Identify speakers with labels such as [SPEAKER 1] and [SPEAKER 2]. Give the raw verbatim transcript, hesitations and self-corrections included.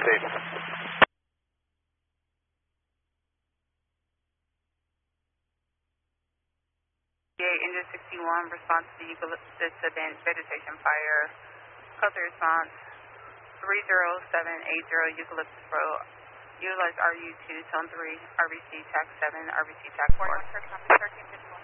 [SPEAKER 1] proceed.
[SPEAKER 2] Engine sixty-one, response to eucalyptus event vegetation fire. Code response three zero seven eight zero Eucalyptus Road. Utilize R U two, Zone three, R B C, T A C seven, R B C, T A C four.